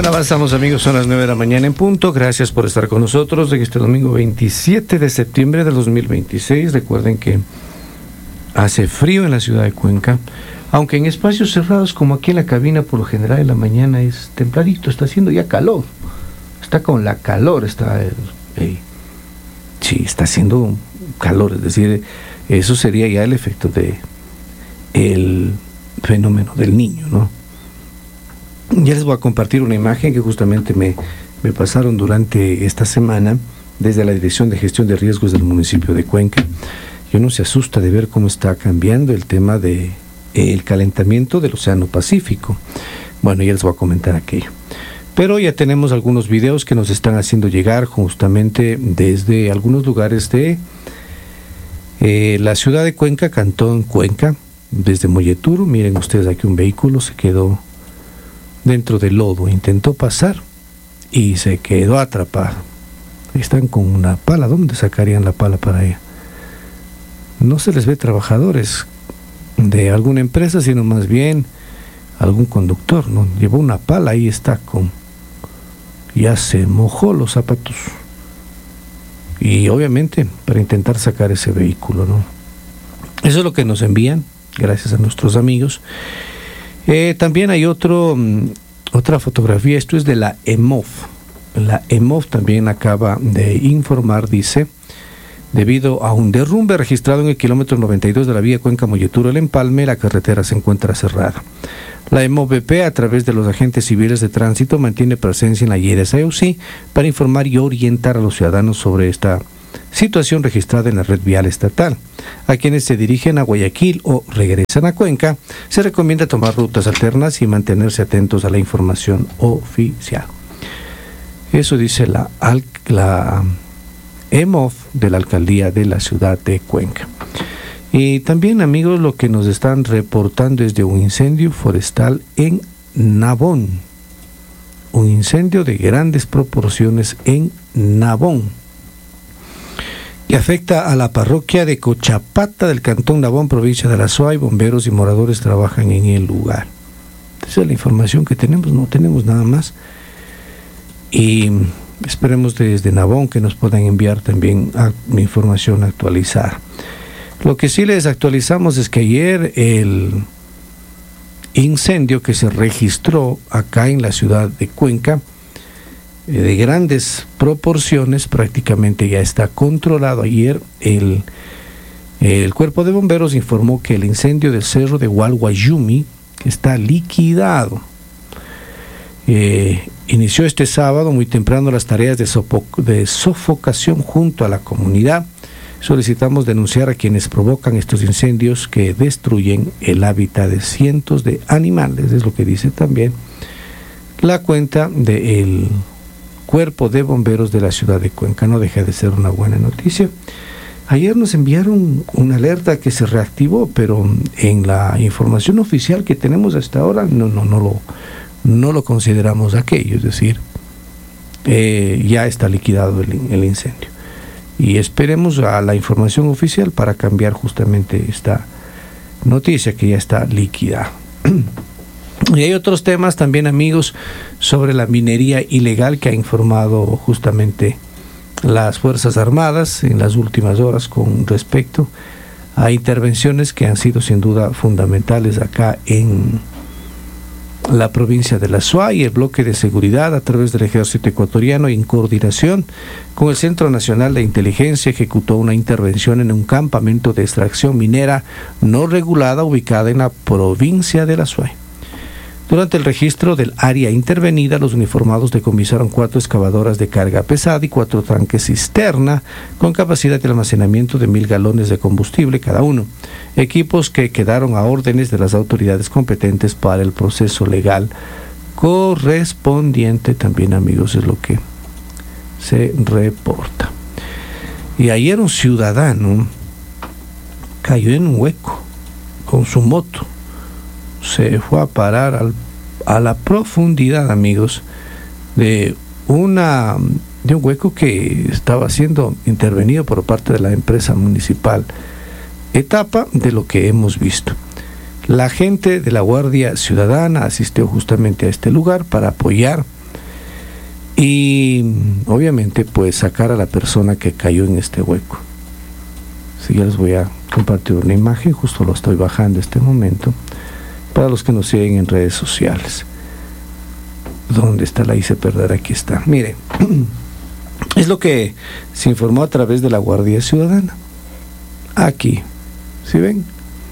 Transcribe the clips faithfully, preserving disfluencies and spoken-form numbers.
Bueno, avanzamos, amigos, son las nueve de la mañana en punto. Gracias por estar con nosotros en este domingo veintisiete de septiembre de dos mil veintiséis. Recuerden que hace frío en la ciudad de Cuenca, aunque en espacios cerrados como aquí en la cabina, por lo general en la mañana es templadito, está haciendo ya calor. Está con la calor, está... Eh, sí, está haciendo calor, es decir, eso sería ya el efecto de el fenómeno del niño, ¿no? Ya les voy a compartir una imagen que justamente me, me pasaron durante esta semana desde la Dirección de Gestión de Riesgos del municipio de Cuenca. Y uno se asusta de ver cómo está cambiando el tema de el calentamiento del Océano Pacífico. Bueno, ya les voy a comentar aquello. Pero ya tenemos algunos videos que nos están haciendo llegar justamente desde algunos lugares de eh, la ciudad de Cuenca, Cantón Cuenca, desde Molleturo. Miren ustedes aquí un vehículo se quedó dentro del lodo, intentó pasar y se quedó atrapado. Están con una pala. ¿Dónde sacarían la pala para ella? No se les ve trabajadores de alguna empresa, sino más bien algún conductor, ¿no? Llevó una pala, ahí está con... ya se mojó los zapatos. Y obviamente para intentar sacar ese vehículo, ¿no? Eso es lo que nos envían, gracias a nuestros amigos. Eh, también hay otro, otra fotografía, esto es de la E M O F. La E M O F también acaba de informar, dice, debido a un derrumbe registrado en el kilómetro noventa y dos de la vía Cuenca-Molleturo, El Empalme, la carretera se encuentra cerrada. La E M O V P, a través de los agentes civiles de tránsito, mantiene presencia en la Y E R E S A U C I para informar y orientar a los ciudadanos sobre esta situación registrada en la red vial estatal. A quienes se dirigen a Guayaquil o regresan a Cuenca, se recomienda tomar rutas alternas y mantenerse atentos a la información oficial. Eso dice la, la E M O F de la Alcaldía de la ciudad de Cuenca. Y también, amigos, lo que nos están reportando es de un incendio forestal en Nabón. Un incendio de grandes proporciones en Nabón, que afecta a la parroquia de Cochapata del Cantón Nabón, provincia de la Suay. Bomberos y moradores trabajan en el lugar. Esa es la información que tenemos, no tenemos nada más. Y esperemos desde Nabón que nos puedan enviar también a, información actualizada. Lo que sí les actualizamos es que ayer el incendio que se registró acá en la ciudad de Cuenca, de grandes proporciones, prácticamente ya está controlado. Ayer el, el cuerpo de bomberos informó que el incendio del cerro de Hualguayumi está liquidado. Eh, inició este sábado muy temprano las tareas de, sopo, de sofocación junto a la comunidad. Solicitamos denunciar a quienes provocan estos incendios que destruyen el hábitat de cientos de animales, es lo que dice también la cuenta del Cuerpo de Bomberos de la ciudad de Cuenca. No deja de ser una buena noticia. Ayer nos enviaron una alerta que se reactivó, pero en la información oficial que tenemos hasta ahora no, no, no, lo, no lo consideramos aquello, es decir, eh, ya está liquidado el, el incendio. Y esperemos a la información oficial para cambiar justamente esta noticia que ya está liquidada. Y hay otros temas también, amigos, sobre la minería ilegal que ha informado justamente las Fuerzas Armadas en las últimas horas con respecto a intervenciones que han sido sin duda fundamentales acá en la provincia de la Suay. El bloque de seguridad a través del ejército ecuatoriano y en coordinación con el Centro Nacional de Inteligencia ejecutó una intervención en un campamento de extracción minera no regulada ubicada en la provincia de la Suay. Durante el registro del área intervenida, los uniformados decomisaron cuatro excavadoras de carga pesada y cuatro tanques cisterna con capacidad de almacenamiento de mil galones de combustible cada uno. Equipos que quedaron a órdenes de las autoridades competentes para el proceso legal correspondiente. También, amigos, es lo que se reporta. Y ayer un ciudadano cayó en un hueco con su moto. Se fue a parar al, a la profundidad, amigos, de una de un hueco que estaba siendo intervenido por parte de la empresa municipal. Etapa de lo que hemos visto. La gente de la Guardia Ciudadana asistió justamente a este lugar para apoyar Y obviamente pues sacar a la persona que cayó en este hueco. Si ya les voy a compartir una imagen, justo lo estoy bajando en este momento, para los que nos siguen en redes sociales. ¿Dónde está? La hice perder, aquí está. Miren, es lo que se informó a través de la Guardia Ciudadana. Aquí, ¿sí ven?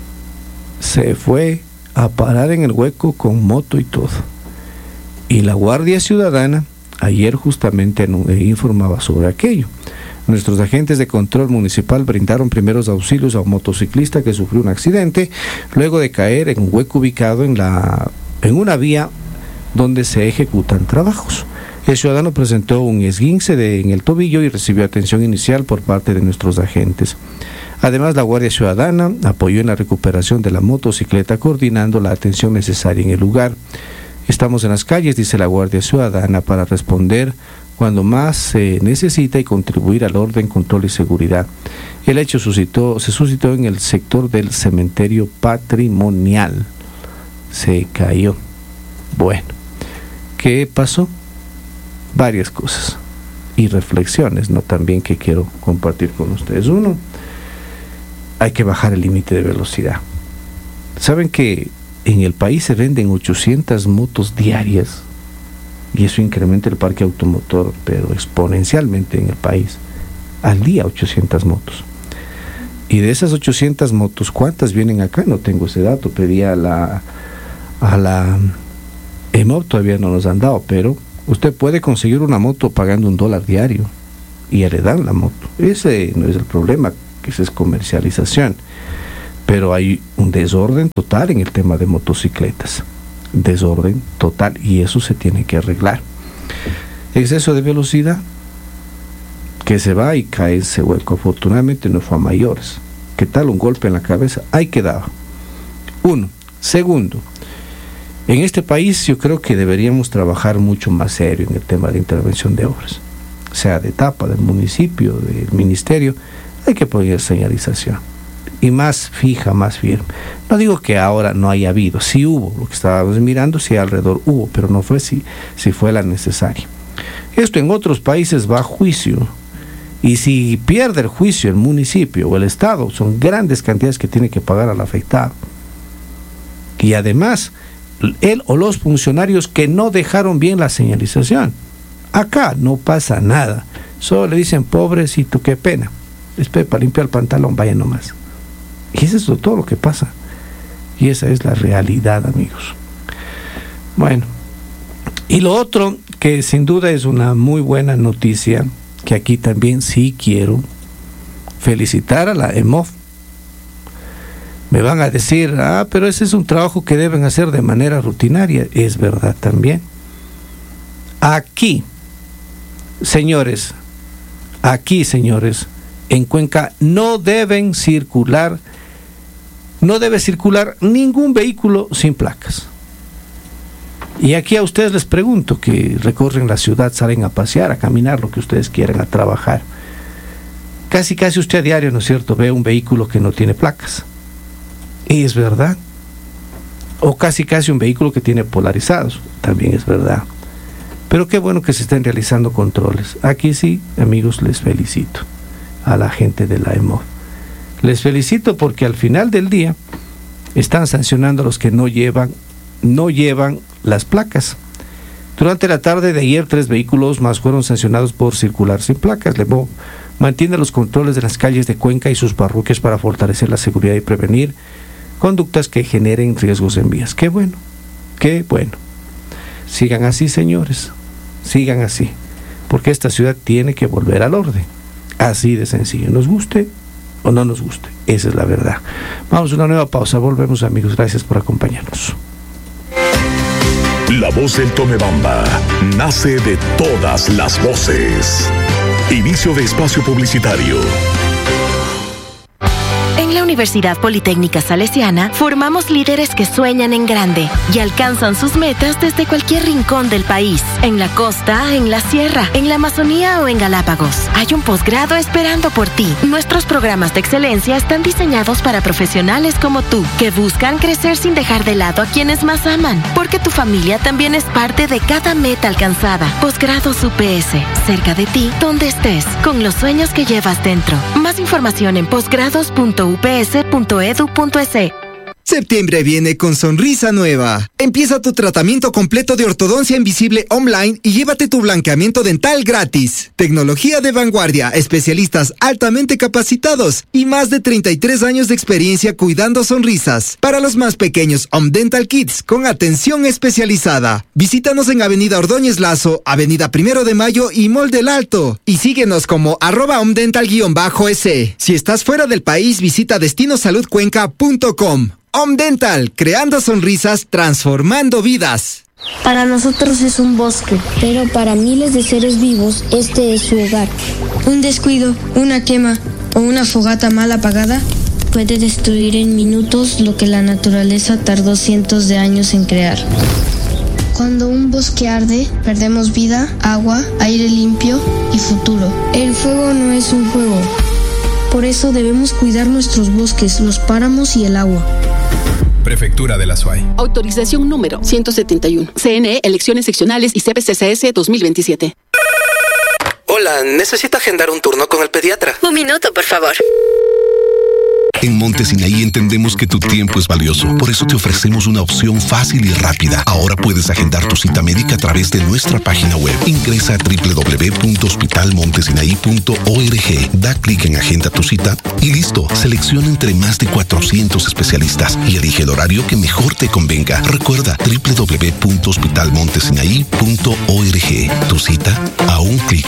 Se fue a parar en el hueco con moto y todo. Y la Guardia Ciudadana ayer justamente informaba sobre aquello. Nuestros agentes de control municipal brindaron primeros auxilios a un motociclista que sufrió un accidente luego de caer en un hueco ubicado en, la, en una vía donde se ejecutan trabajos. El ciudadano presentó un esguince de, en el tobillo y recibió atención inicial por parte de nuestros agentes. Además, la Guardia Ciudadana apoyó en la recuperación de la motocicleta, coordinando la atención necesaria en el lugar. Estamos en las calles, dice la Guardia Ciudadana, para responder cuando más se necesita y contribuir al orden, control y seguridad. El hecho suscitó, se suscitó en el sector del cementerio patrimonial. Se cayó. Bueno, ¿qué pasó? Varias cosas y reflexiones, ¿no? También que quiero compartir con ustedes. Uno, hay que bajar el límite de velocidad. ¿Saben que en el país se venden ochocientas motos diarias? Y eso incrementa el parque automotor, pero exponencialmente en el país. Al día ochocientas motos. Y de esas ochocientas motos, ¿cuántas vienen acá? No tengo ese dato. Pedí a la, a la E M O V, todavía no nos han dado, pero usted puede conseguir una moto pagando un dólar diario y heredar la moto. Ese no es el problema, que esa es comercialización. Pero hay un desorden total en el tema de motocicletas. Desorden total, y eso se tiene que arreglar. Exceso de velocidad, que se va y cae ese hueco. Afortunadamente no fue a mayores. ¿Qué tal un golpe en la cabeza? Ahí quedaba. Uno. Segundo, en este país yo creo que deberíamos trabajar mucho más serio en el tema de intervención de obras, sea de etapa del municipio, del ministerio. Hay que poner señalización y más fija, más firme. No digo que ahora no haya habido, sí hubo, lo que estábamos mirando, sí alrededor hubo, pero no fue si, si fue la necesaria. Esto en otros países va a juicio, y si pierde el juicio el municipio o el estado, son grandes cantidades que tiene que pagar al afectado. Y además, él o los funcionarios que no dejaron bien la señalización. Acá no pasa nada, solo le dicen pobrecito, qué pena, espera para limpiar el pantalón, vaya nomás. Y eso es todo lo que pasa. Y esa es la realidad, amigos. Bueno, y lo otro, que sin duda es una muy buena noticia, que aquí también sí quiero felicitar a la E M O V. Me van a decir, ah, pero ese es un trabajo que deben hacer de manera rutinaria. Es verdad también. Aquí, señores, aquí, señores, en Cuenca no deben circular No debe circular ningún vehículo sin placas. Y aquí a ustedes les pregunto, que recorren la ciudad, salen a pasear, a caminar, lo que ustedes quieran, a trabajar. Casi, casi usted a diario, ¿no es cierto?, ve un vehículo que no tiene placas. Y es verdad. O casi, casi un vehículo que tiene polarizados. También es verdad. Pero qué bueno que se estén realizando controles. Aquí sí, amigos, les felicito a la gente de la E M O V. Les felicito porque al final del día están sancionando a los que no llevan, no llevan las placas. Durante la tarde de ayer, tres vehículos más fueron sancionados por circular sin placas. La E M O V mantiene los controles de las calles de Cuenca y sus parroquias para fortalecer la seguridad y prevenir conductas que generen riesgos en vías. Qué bueno, qué bueno. Sigan así, señores, sigan así, porque esta ciudad tiene que volver al orden. Así de sencillo, nos guste o no nos guste, esa es la verdad. Vamos a una nueva pausa, volvemos, amigos, gracias por acompañarnos. La voz del Tomebamba nace de todas las voces. Inicio de espacio publicitario. En la Universidad Politécnica Salesiana, formamos líderes que sueñan en grande y alcanzan sus metas desde cualquier rincón del país. En la costa, en la sierra, en la Amazonía o en Galápagos. Hay un posgrado esperando por ti. Nuestros programas de excelencia están diseñados para profesionales como tú, que buscan crecer sin dejar de lado a quienes más aman, porque tu familia también es parte de cada meta alcanzada. Posgrados U P S, cerca de ti, donde estés, con los sueños que llevas dentro. Más información en posgrados punto u p s punto e d u punto e s. Septiembre viene con sonrisa nueva. Empieza tu tratamiento completo de ortodoncia invisible online y llévate tu blanqueamiento dental gratis. Tecnología de vanguardia, especialistas altamente capacitados y más de treinta y tres años de experiencia cuidando sonrisas. Para los más pequeños, Home Dental Kids con atención especializada. Visítanos en Avenida Ordóñez Lazo, Avenida Primero de Mayo y Mall del Alto. Y síguenos como arroba homedental-s. Si estás fuera del país, visita destinosalud cuenca punto com. Home Dental, creando sonrisas, transformando vidas. Para nosotros es un bosque, pero para miles de seres vivos este es su hogar. Un descuido, una quema o una fogata mal apagada puede destruir en minutos lo que la naturaleza tardó cientos de años en crear. Cuando un bosque arde, perdemos vida, agua, aire limpio y futuro. El fuego no es un juego. Por eso debemos cuidar nuestros bosques, los páramos y el agua. Prefectura de la S U A Y. Autorización número ciento setenta y uno. C N E, elecciones seccionales y C P C C S dos mil veintisiete. Hola, necesito agendar un turno con el pediatra. Un minuto, por favor. En Monte Sinaí entendemos que tu tiempo es valioso. Por eso te ofrecemos una opción fácil y rápida. Ahora puedes agendar tu cita médica a través de nuestra página web. Ingresa a doble u doble u doble u punto hospital montesinaí punto org. Da clic en Agenda tu cita y listo. Selecciona entre más de cuatrocientos especialistas y elige el horario que mejor te convenga. Recuerda doble u doble u doble u punto hospital montesinaí punto org. Tu cita a un clic.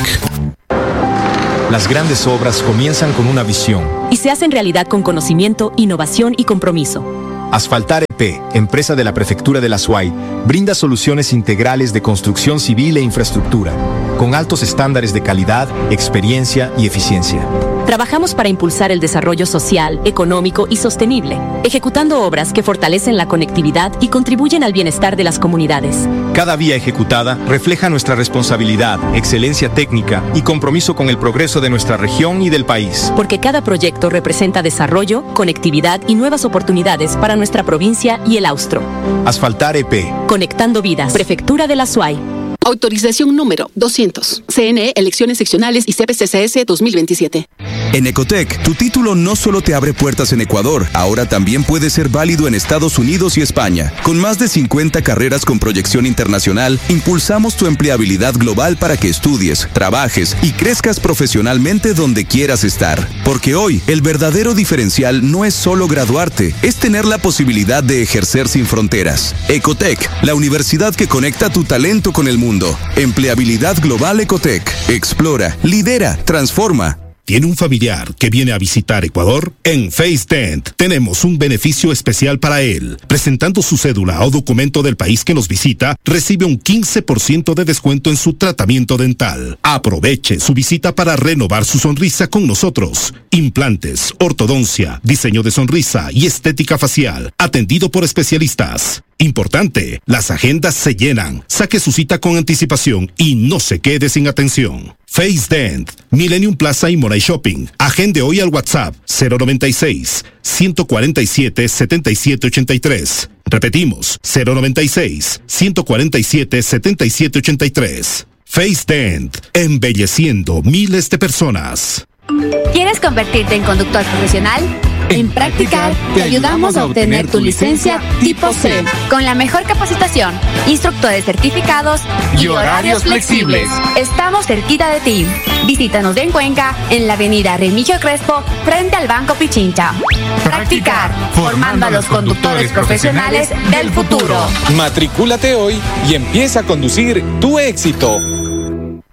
Las grandes obras comienzan con una visión y se hacen realidad con conocimiento, innovación y compromiso. Asfaltar E P, empresa de la Prefectura de la S U A Y, brinda soluciones integrales de construcción civil e infraestructura, con altos estándares de calidad, experiencia y eficiencia. Trabajamos para impulsar el desarrollo social, económico y sostenible, ejecutando obras que fortalecen la conectividad y contribuyen al bienestar de las comunidades. Cada vía ejecutada refleja nuestra responsabilidad, excelencia técnica y compromiso con el progreso de nuestra región y del país. Porque cada proyecto representa desarrollo, conectividad y nuevas oportunidades para nuestra provincia y el austro. Asfaltar E P. Conectando vidas. Prefectura de la S U A Y. Autorización número doscientos. C N E, elecciones seccionales y C P C C S dos mil veintisiete. En Ecotec, tu título no solo te abre puertas en Ecuador, ahora también puede ser válido en Estados Unidos y España. Con más de cincuenta carreras con proyección internacional, impulsamos tu empleabilidad global para que estudies, trabajes y crezcas profesionalmente donde quieras estar. Porque hoy, el verdadero diferencial no es solo graduarte, es tener la posibilidad de ejercer sin fronteras. Ecotec, la universidad que conecta tu talento con el mundo. Empleabilidad global Ecotec. Explora, lidera, transforma. ¿Tiene un familiar que viene a visitar Ecuador? En FaceDent tenemos un beneficio especial para él. Presentando su cédula o documento del país que nos visita, recibe un quince por ciento de descuento en su tratamiento dental. Aproveche su visita para renovar su sonrisa con nosotros. Implantes, ortodoncia, diseño de sonrisa y estética facial, atendido por especialistas. Importante, las agendas se llenan. Saque su cita con anticipación y no se quede sin atención. FaceDent, Millennium Plaza y Moray Shopping. Agende hoy al WhatsApp cero noventa y seis, ciento cuarenta y siete, setenta y siete ochenta y tres. Repetimos, cero noventa y seis, ciento cuarenta y siete, setenta y siete ochenta y tres. FaceDent, embelleciendo miles de personas. ¿Quieres convertirte en conductor profesional? En Practicar te ayudamos a obtener tu licencia tipo C con la mejor capacitación, instructores certificados y horarios flexibles. Estamos cerquita de ti. Visítanos en Cuenca, en la avenida Remigio Crespo, frente al Banco Pichincha. Practicar, formando a los conductores profesionales del futuro. Matricúlate hoy y empieza a conducir tu éxito.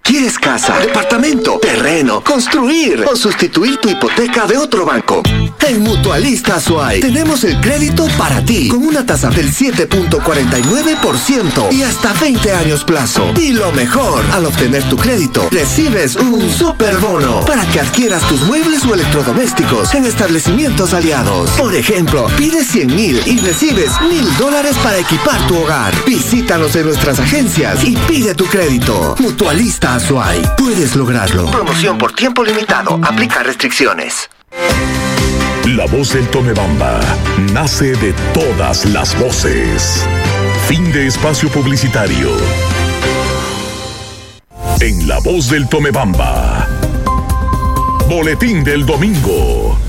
¿Quieres casa, departamento, terreno, construir o sustituir tu hipoteca de otro banco? En Mutualista Azuay tenemos el crédito para ti con una tasa del siete punto cuarenta y nueve por ciento y hasta veinte años plazo. Y lo mejor, al obtener tu crédito, recibes un super bono para que adquieras tus muebles o electrodomésticos en establecimientos aliados. Por ejemplo, pides cien mil y recibes mil dólares para equipar tu hogar. Visítanos en nuestras agencias y pide tu crédito. Mutualista Azuay. Puedes lograrlo. Promoción por tiempo limitado. Aplica restricciones. La voz del Tomebamba nace de todas las voces. Fin de espacio publicitario. En La Voz del Tomebamba. Boletín del domingo.